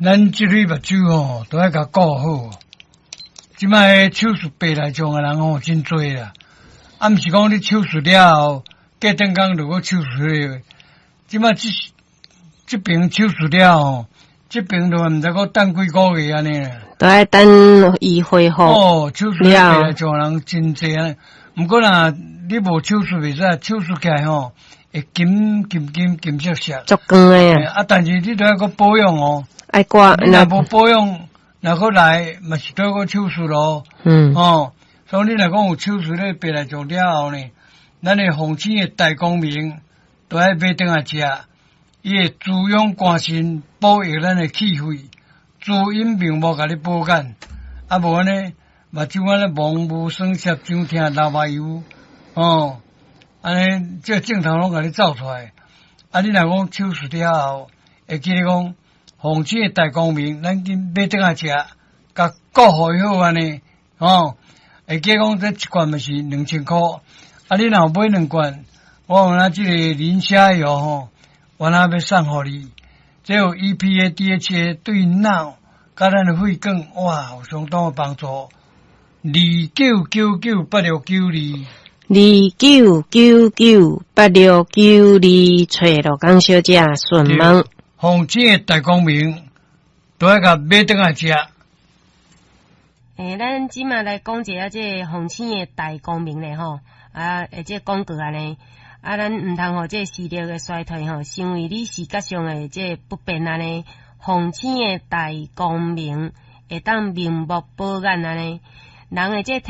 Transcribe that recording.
咱这类目睭吼，都要甲顾好。即摆手术白内障的人吼真多啦，啊，毋是讲你手术了后，隔阵工就搁手术咧。即摆这边手术了吼，这边都毋知搁等几个月安尼啦。 都要等伊恢复。 哦，手术白内障的人真济啊。毋过若你无手术袂使，手术起来吼会金涩涩。 足光诶啊！ 啊，但是你都要搁保养哦。 爱挂， 你若无保养，若搁来，嘛是都要搁手术咯。哦，所以你若讲有手术咧白内障了后呢，咱诶红星诶大光明都爱买顿来食，伊会滋养肝肾，保育咱诶气血，滋阴明目，甲你保肝。啊，无安尼目睭安尼蒙雾酸涩，伤疼流目油。哦，安尼这镜头拢甲你照出来。啊，你若讲手术了后，会记得讲。红星的大光明，咱紧买顿来食，甲顾好以后安尼，会记讲这一罐嘛是2000块，啊，你若买2罐，我有咱这个磷虾油吼，我那要送互你，这有 EPA、DHA 对脑甲咱的肺管哇有相当的帮助。 299982，找罗江小姐询问。 红星的大光明，都要甲买顿来食。 咱即马来讲一下这红星的大光明咧吼，这广告安尼，咱毋通互这视力的衰退吼，成为你视觉上的这不便安尼。红星的大光明会当明目保眼安尼，人的这。